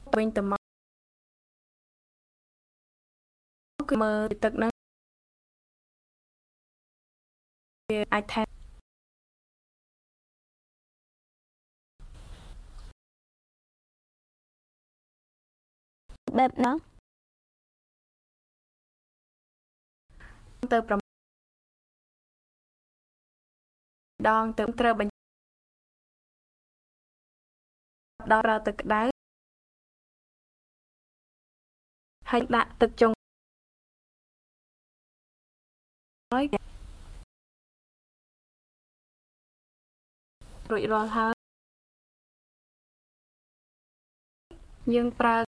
វិញទៅមកគឺមើលទឹកហ្នឹងវាអាចថែបែបហ្នឹងទៅ6ដងទៅត្រូវបញ្ដល់ប្រើទឹកក្តៅហើយដាក់ទឹកចុងហើយរួចរាល់ហើយយើងប្រើ